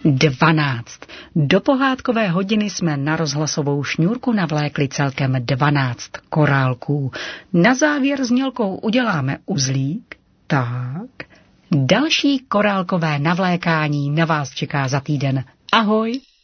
12. Do pohádkové hodiny jsme na rozhlasovou šňůrku navlékli celkem 12 korálků. Na závěr znělkou uděláme uzlík. Tak. Další korálkové navlékání na vás čeká za týden. Ahoj!